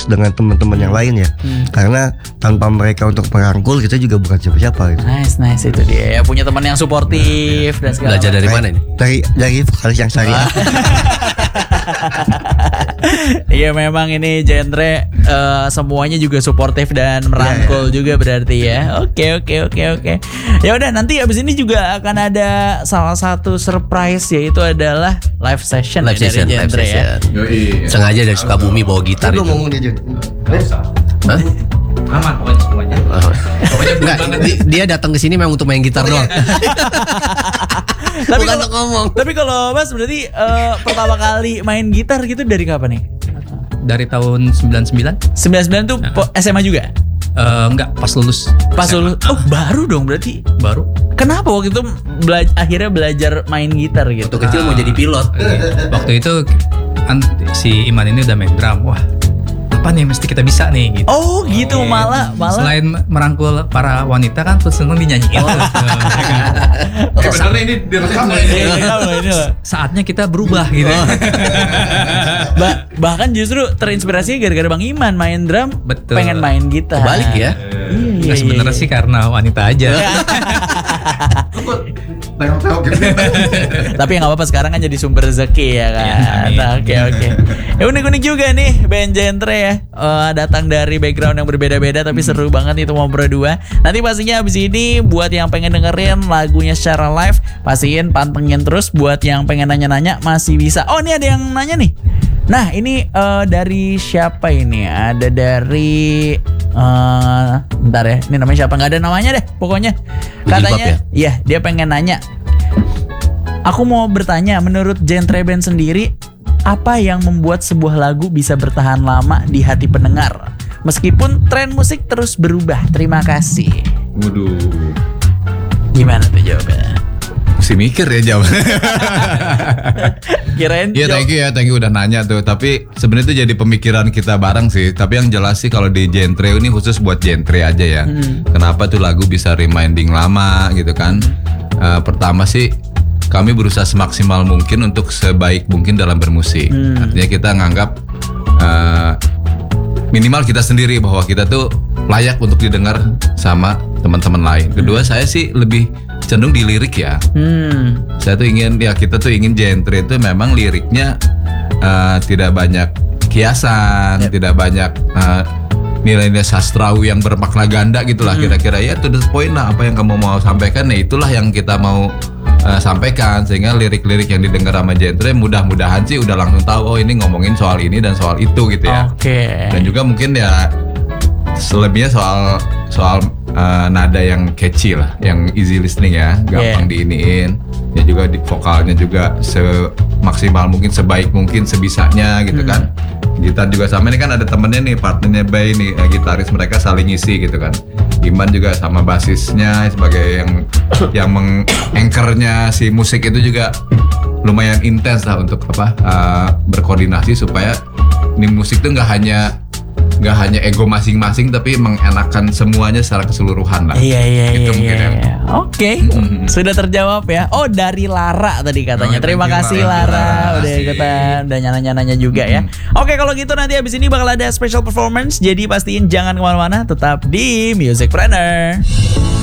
fokus dengan teman-teman yang lain ya. Karena tanpa mereka untuk merangkul kita juga bukan siapa-siapa gitu. Nice itu dia ya, punya teman yang suportif dan segala Belajar dari mana ini? Dari vokalis yang syariah. Iya memang ini genre semuanya juga suportif dan merangkul juga berarti ya. Oke. Ya udah, nanti abis ini juga akan ada salah satu surprise, yaitu adalah live session dari genre ya. Sengaja dari Sukabumi bawa gitar Lu itu. ngomong dia Jun. Hah? Aman pokoknya semuanya. Enggak, dia datang ke sini memang untuk main gitar doang. Tapi Bukan kalau untuk ngomong. Tapi kalau Mas berarti pertama kali main gitar gitu dari kapan nih? Dari tahun 99? 99 tuh SMA juga? Enggak, pas lulus. Pas lulus. Oh, baru dong berarti. Baru. Kenapa waktu itu akhirnya belajar main gitar gitu? Waktu kecil mau jadi pilot. Waktu itu si Iman ini udah main drum. Wah, apa nih mesti kita bisa nih gitu. Oh gitu, malah Selain merangkul para wanita kan terus seneng dinyanyiin. Bener ini direkam ini loh. Saatnya kita berubah gitu. Bahkan justru terinspirasi gara-gara Bang Iman main drum, Betul. pengen main gitar. Balik ya. Nggak, sebenarnya sih karena wanita aja. Tengok-tengok gitu. Tapi nggak apa-apa, sekarang kan jadi sumber rezeki ya kan. amin. Nah, oke. Ya unik-unik juga nih band genre ya. Datang dari background yang berbeda-beda tapi seru banget itu mau berdua. Nanti pastinya abis ini buat yang pengen dengerin lagunya secara live, pastiin pantengin terus. Buat yang pengen nanya-nanya masih bisa. Oh, ini ada yang nanya nih. Nah, ini dari siapa ini? Ada dari bentar ya. Ini namanya siapa? Nggak ada namanya deh pokoknya. Katanya, ya dia pengen nanya. Aku mau bertanya, menurut genre band sendiri, apa yang membuat sebuah lagu bisa bertahan lama di hati pendengar meskipun tren musik terus berubah? Terima kasih. Waduh. Gimana tuh jawabannya? Mesti mikir ya jawab. Kirain Iya, thank you udah nanya tuh. Tapi sebenarnya itu jadi pemikiran kita bareng sih. Tapi yang jelas sih kalau di genre ini khusus buat genre aja ya. Kenapa tuh lagu bisa reminding lama gitu kan? Pertama sih kami berusaha semaksimal mungkin untuk sebaik mungkin dalam bermusik. Artinya kita nganggap minimal kita sendiri bahwa kita tuh layak untuk didengar sama teman-teman lain. Kedua, saya sih lebih cenderung di lirik ya. Saya tuh ingin kita tuh ingin genre itu memang liriknya tidak banyak kiasan, tidak banyak nilai-nilai sastrawi yang bermakna ganda gitulah kira-kira ya, to the point lah apa yang kamu mau sampaikan. Nah itulah yang kita mau sampaikan, sehingga lirik-lirik yang didengar sama genre mudah-mudahan sih udah langsung tahu oh ini ngomongin soal ini dan soal itu gitu ya. Dan juga mungkin ya selebihnya soal nada yang catchy lah, yang easy listening ya, gampang diiniin. Ya juga di vokalnya juga semaksimal mungkin, sebaik mungkin, sebisanya gitu kan. Gitar juga sama, ini kan ada temennya nih, partnernya Bay nih, gitaris, mereka saling ngisi gitu kan. Iman juga sama basisnya sebagai yang menganchornya si musik itu juga lumayan intens lah untuk berkoordinasi supaya ini musik tuh nggak hanya ego masing-masing tapi mengenakan semuanya secara keseluruhan lah. Iya. Mungkin ya. Oke, sudah terjawab ya. Oh, dari Lara tadi katanya. Terima kasih Lara udah ikutan dan nanya-nanya juga ya. Oke, kalau gitu nanti abis ini bakal ada special performance. Jadi pastiin jangan kemana-mana, tetap di Musicpreneur.